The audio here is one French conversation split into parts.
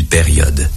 période.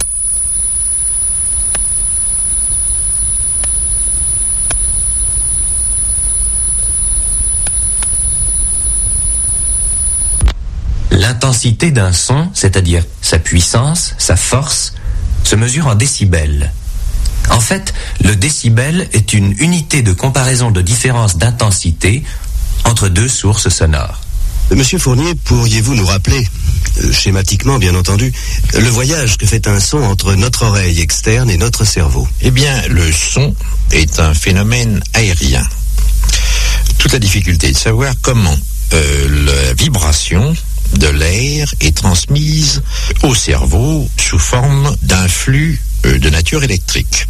L'intensité d'un son, c'est-à-dire sa puissance, sa force, se mesure en décibels. En fait, le décibel est une unité de comparaison de différence d'intensité entre deux sources sonores. Monsieur Fournier, pourriez-vous nous rappeler, schématiquement bien entendu, le voyage que fait un son entre notre oreille externe et notre cerveau? Eh bien, le son est un phénomène aérien. Toute la difficulté est de savoir comment la vibration de l'air est transmise au cerveau sous forme d'un flux de nature électrique.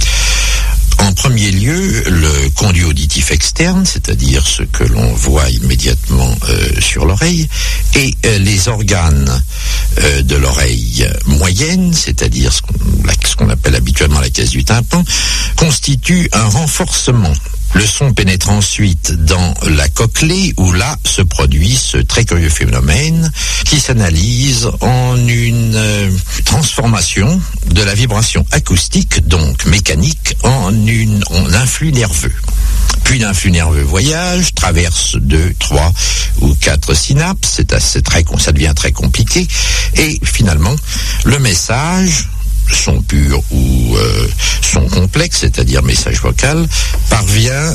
En premier lieu, le conduit auditif externe, c'est-à-dire ce que l'on voit immédiatement sur l'oreille, et les organes de l'oreille moyenne, c'est-à-dire ce qu'on appelle habituellement la caisse du tympan, constituent un renforcement. Le son pénètre ensuite dans la cochlée où là se produit ce très curieux phénomène qui s'analyse en une transformation de la vibration acoustique, donc mécanique, en un flux nerveux. Puis l'influx nerveux voyage, traverse 2, 3 ou 4 synapses, ça devient très compliqué, et finalement le message, son pur ou son complexe, c'est-à-dire message vocal, parvient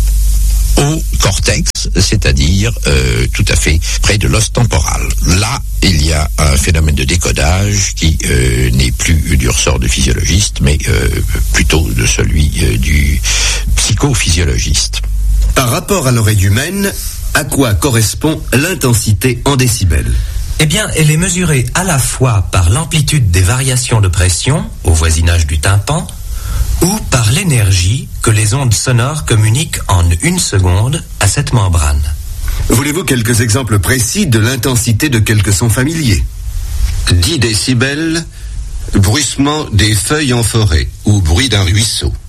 au cortex, c'est-à-dire tout à fait près de l'os temporal. Là, il y a un phénomène de décodage qui n'est plus du ressort de physiologiste, mais plutôt de celui du psychophysiologiste. Par rapport à l'oreille humaine, à quoi correspond l'intensité en décibels? Eh bien, elle est mesurée à la fois par l'amplitude des variations de pression au voisinage du tympan ou par l'énergie que les ondes sonores communiquent en 1 seconde à cette membrane. Voulez-vous quelques exemples précis de l'intensité de quelques sons familiers? 10 décibels, bruissement des feuilles en forêt ou bruit d'un ruisseau.